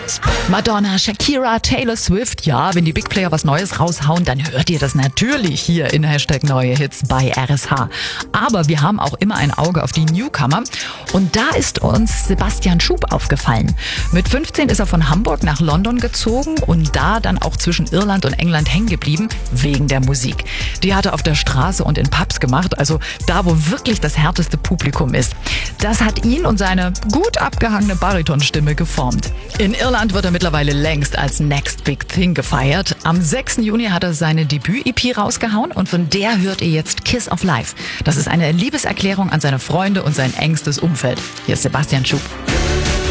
Madonna, Shakira, Taylor Swift. Ja, wenn die Big Player was Neues raushauen, dann hört ihr das natürlich hier in #Neue Hits bei RSH. Aber wir haben auch immer ein Auge auf die Newcomer. Und da ist uns Sebastian Schub aufgefallen. Mit 15 ist er von Hamburg nach London gezogen und da dann auch zwischen Irland und England hängen geblieben, wegen der Musik. Die hat er auf der Straße und in Pubs gemacht, also da, wo wirklich das härteste Publikum ist. Das hat ihn und seine gut abgehangene Baritonstimme geformt. In Irland wird er mittlerweile längst als Next Big Thing gefeiert. Am 6. Juni hat er seine Debüt-EP rausgehauen und von der hört ihr jetzt Kiss of Life. Das ist eine Liebeserklärung an seine Freunde und sein engstes Umfeld. Hier ist Sebastian Schub.